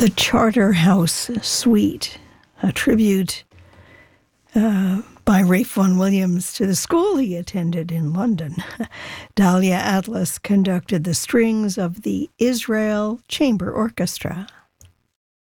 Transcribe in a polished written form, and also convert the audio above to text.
The Charterhouse Suite, a tribute by Ralph Vaughan Williams to the school he attended in London. Dahlia Atlas conducted the strings of the Israel Chamber Orchestra.